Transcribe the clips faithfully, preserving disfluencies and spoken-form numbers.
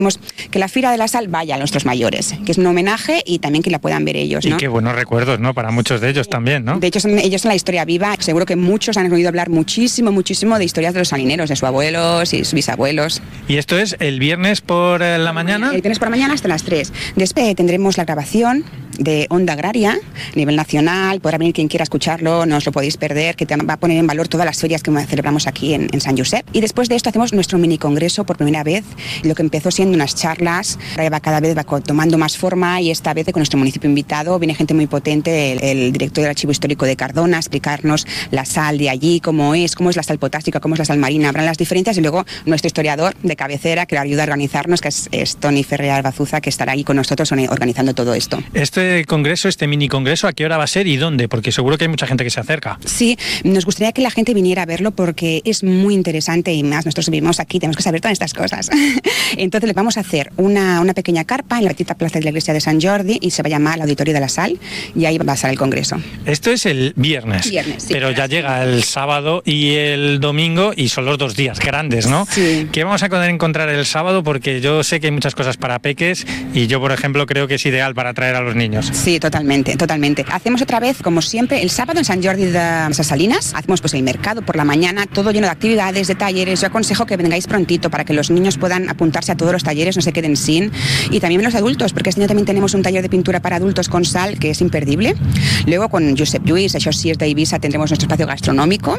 Que la Fira de la Sal vaya a nuestros mayores, que es un homenaje y también que la puedan ver ellos, ¿no? Y qué buenos recuerdos, ¿no? Para muchos de ellos también, ¿no? De hecho, son, ellos son la historia viva. Seguro que muchos han oído hablar muchísimo, muchísimo de historias de los salineros, de sus abuelos y sus bisabuelos. ¿Y esto es el viernes por eh, la mañana? El viernes por la mañana hasta las tres. Después tendremos la grabación de Onda Agraria a nivel nacional. Podrá venir quien quiera escucharlo, no os lo podéis perder, que te va a poner en valor todas las ferias que celebramos aquí en, en San Josep. Y después de esto hacemos nuestro mini congreso por primera vez, lo que empezó siendo unas charlas, ahora va cada vez va tomando más forma y esta vez con nuestro municipio invitado viene gente muy potente, el, el director del Archivo Histórico de Cardona, a explicarnos la sal de allí, cómo es, cómo es la sal potásica, cómo es la sal marina, habrán las diferencias y luego nuestro historiador de cabecera que le ayuda a organizarnos, que es, es Toni Ferrer Bazuza, que estará ahí con nosotros organizando todo esto. Este congreso, este mini congreso, ¿a qué hora va a ser y dónde? Porque seguro que hay mucha gente que se acerca. Sí, nos gustaría que la gente viniera a verlo porque es muy interesante y más nosotros vivimos aquí, tenemos que saber todas estas cosas. Entonces le vamos a hacer una, una pequeña carpa en la petita plaza de la iglesia de San Jordi y se va a llamar el Auditorio de la Sal y ahí va a ser el congreso. Esto es el viernes, viernes sí, pero ya llega el sábado y el domingo y son los dos días grandes, ¿no? Sí. ¿Qué vamos a poder encontrar el sábado? Porque yo sé que hay muchas cosas para peques y yo, por ejemplo, creo que es ideal para atraer a los niños. Sí, totalmente, totalmente. Hacemos otra vez, como siempre, el sábado en San Jordi de las Salinas, hacemos pues el mercado por la mañana, todo lleno de actividades, de talleres. Yo aconsejo que vengáis prontito para que los niños puedan apuntarse a todos los talleres, no se queden sin. Y también los adultos, porque este año también tenemos un taller de pintura para adultos con sal, que es imperdible. Luego con Josep Lluís, això sí es de Eivissa, tendremos nuestro espacio gastronómico.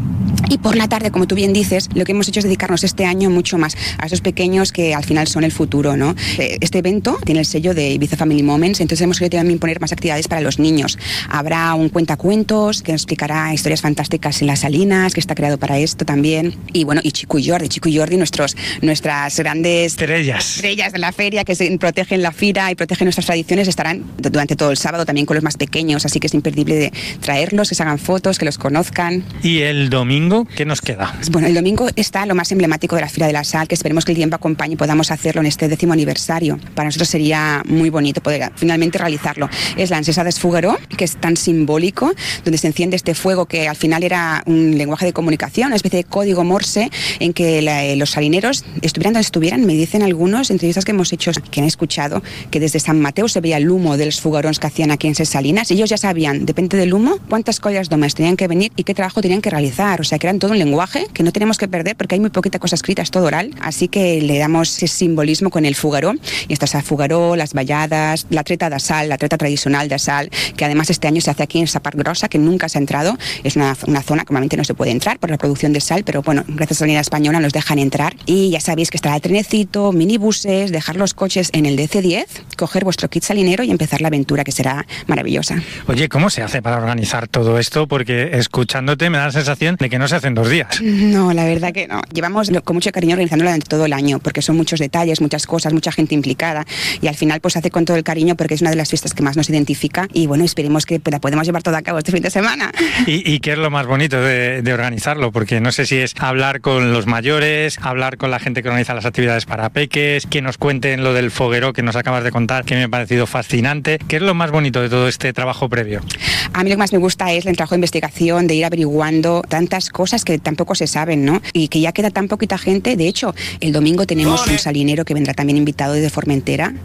Y por la tarde, como tú bien dices, lo que hemos hecho es dedicarnos este año mucho más a esos pequeños que al final son el futuro, ¿no? Este evento tiene el sello de Ibiza Family Moments, entonces hemos querido también poner más actividades para los niños. Habrá un cuentacuentos que nos explicará historias fantásticas en las Salinas, que está creado para esto también. Y bueno, y Chico y Jordi, Chico y Jordi, nuestros, nuestras grandes estrellas. estrellas de la feria que se protegen la fira y protegen nuestras tradiciones, estarán durante todo el sábado también con los más pequeños, así que es imperdible de traerlos, que se hagan fotos, que los conozcan. ¿Y el domingo qué nos queda? Bueno, el domingo está lo más emblemático de la Fira de la Sal, que esperemos que el tiempo acompañe y podamos hacerlo en este décimo aniversario. Para nosotros sería muy bonito poder finalmente realizarlo. Es la Encesa des Fogueró, que es tan simbólico, donde se enciende este fuego que al final era un lenguaje de comunicación, una especie de código morse en que la, los salineros estuvieran donde estuvieran. Me dicen algunos, entrevistas que hemos hecho, que han escuchado, que desde San Mateo se veía el humo de los foguerons que hacían aquí en Ses Salinas y ellos ya sabían, depende del humo, cuántas collas domes tenían que venir y qué trabajo tenían que realizar. O sea, que eran todo un lenguaje que no tenemos que perder porque hay muy poquita cosa escrita, es todo oral, así que le damos ese simbolismo con el fugaró, y esto es el fugaró, las balladas, la treta de sal, la treta tradicional de sal, que además este año se hace aquí en Sa Part Grossa, que nunca se ha entrado, es una, una zona que normalmente no se puede entrar por la producción de sal, pero bueno, gracias a la Unidad Española nos dejan entrar y ya sabéis que estará el trenecito, minibuses, dejar los coches en el D C diez, coger vuestro kit salinero y empezar la aventura que será maravillosa. Oye, ¿cómo se hace para organizar todo esto? Porque escuchándote me da la sensación de que no se hace en dos días. No, la verdad que no. Llevamos con mucho cariño organizándolo durante todo el año, porque son muchos detalles, muchas cosas, mucha gente implicada y al final pues se hace con todo el cariño porque es una de las fiestas que más nos identifica y bueno, esperemos que la podamos llevar todo a cabo este fin de semana. ¿Y, y qué es lo más bonito de, de organizarlo? Porque no sé si es hablar con los mayores, hablar con la gente que organiza las actividades para peques, que nos cuenten lo del fogueró que nos acabas de contar, que me ha parecido fascinante. ¿Qué es lo más bonito de todo este trabajo previo? A mí lo que más me gusta es el trabajo de investigación, de ir averiguando tantas cosas que tampoco se saben, ¿no? Y que ya queda tan poquita gente. De hecho, el domingo tenemos un salinero que vendrá también invitado desde Formentera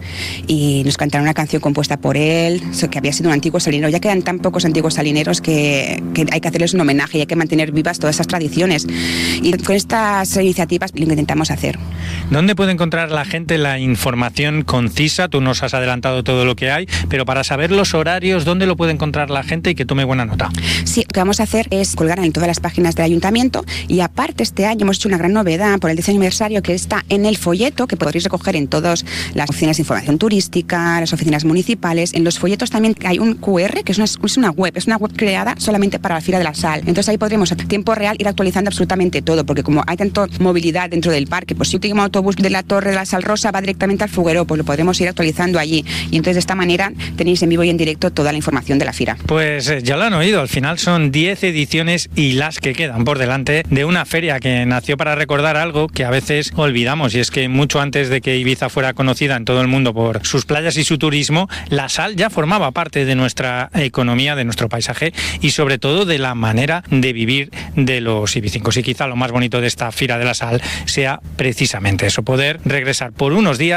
y nos cantará una canción compuesta por él, que había sido un antiguo salinero. Ya quedan tan pocos antiguos salineros que, que hay que hacerles un homenaje y hay que mantener vivas todas esas tradiciones. Y con estas iniciativas lo intentamos hacer. ¿Dónde puede encontrar la gente la información concisa? Tú nos has adelantado todo lo que hay, pero para saber los horarios, ¿dónde lo puede encontrar la gente y que tome buena nota? Sí, lo que vamos a hacer es colgar en todas las páginas del ayuntamiento y aparte este año hemos hecho una gran novedad por el décimo aniversario que está en el folleto que podréis recoger en todas las oficinas de información turística, las oficinas municipales. En los folletos también hay un cu erre que es una, es una web, es una web creada solamente para la Fira de la Sal. Entonces ahí podremos a tiempo real ir actualizando absolutamente todo porque como hay tanta movilidad dentro del parque, pues si un último autobús de la Torre de la Sal Rosa va directamente al fogueró, pues lo podremos ir actualizando allí y entonces de esta manera tenéis en vivo y en directo toda la información de la Fira. Pues eh, ya lo han oído, al final son diez ediciones y las que quedan por delante de una feria que nació para recordar algo que a veces olvidamos y es que mucho antes de que Ibiza fuera conocida en todo el mundo por sus playas y su turismo, la sal ya formaba parte de nuestra economía, de nuestro paisaje y sobre todo de la manera de vivir de los ibicingos y quizá lo más bonito de esta Fira de la Sal sea precisamente eso, poder regresar por unos días